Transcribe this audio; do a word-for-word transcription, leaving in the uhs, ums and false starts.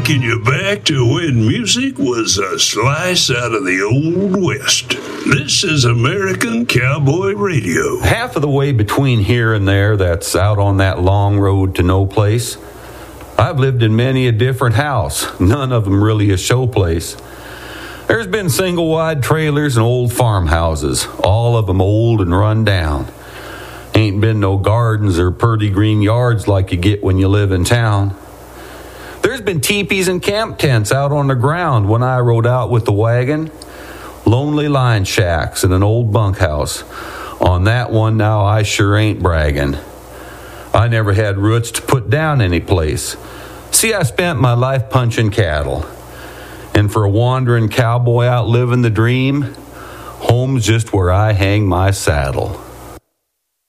taking you back to when music was a slice out of the Old West. This is American Cowboy Radio. Half of the way between here and there, that's out on that long road to no place. I've lived in many a different house, none of them really a show place. There's been single-wide trailers and old farmhouses, all of them old and run down. Ain't been no gardens or purty green yards like you get when you live in town. There's been teepees and camp tents out on the ground when I rode out with the wagon. Lonely line shacks and an old bunkhouse. On that one now I sure ain't bragging. I never had roots to put down any place. See, I spent my life punching cattle. And for a wandering cowboy out living the dream, home's just where I hang my saddle.